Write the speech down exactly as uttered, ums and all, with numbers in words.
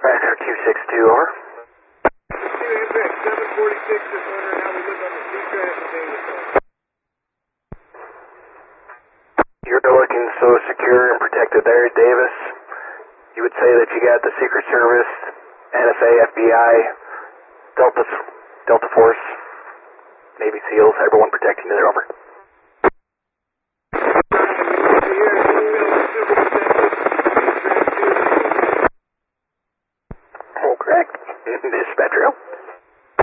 Dispatcher two six two, over. seven forty-six, just wondering how we live on the street crash in Davis. You're looking so secure and protected there at Davis. You would say that you got the Secret Service, N S A, F B I, Delta, Delta Force, Navy SEALs, everyone protecting you there, over. Oh, correct. Dispatcher.